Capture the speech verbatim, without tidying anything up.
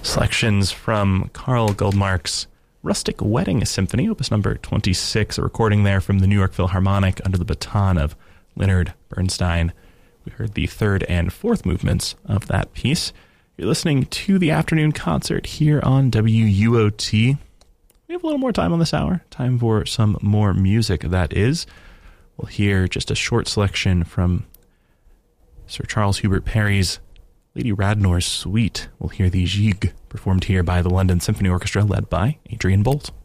Selections from Carl Goldmark's Rustic Wedding Symphony, opus number twenty-six, a recording there from the New York Philharmonic under the baton of Leonard Bernstein. We heard the third and fourth movements of that piece. You're listening to the afternoon concert here on W U O T. We have a little more time on this hour. Time for some more music, that is. We'll hear just a short selection from Sir Charles Hubert Parry's Lady Radnor's Suite. We'll hear the Gigue, performed here by the London Symphony Orchestra, led by Adrian Bolt.